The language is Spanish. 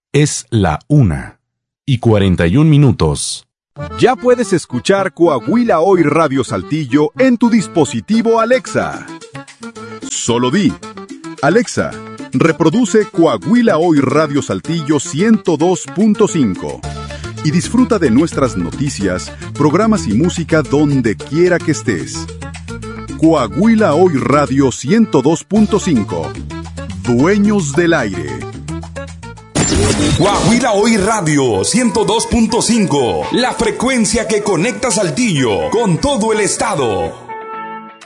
Es la 1:41. Ya puedes escuchar Coahuila Hoy Radio Saltillo en tu dispositivo Alexa. Solo di: Alexa, reproduce Coahuila Hoy Radio Saltillo 102.5 y disfruta de nuestras noticias, programas y música donde quiera que estés. Coahuila Hoy Radio 102.5. Dueños del aire. Coahuila Hoy Radio 102.5, la frecuencia que conecta Saltillo con todo el estado.